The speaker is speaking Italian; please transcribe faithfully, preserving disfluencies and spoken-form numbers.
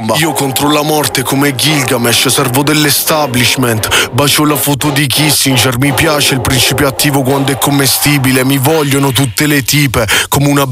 bomba. Io contro la morte come Gilgamesh, servo dell'establishment. Bacio la foto di Kissinger, mi piace il principio attivo quando è commestibile. Mi vogliono tutte le tipe come una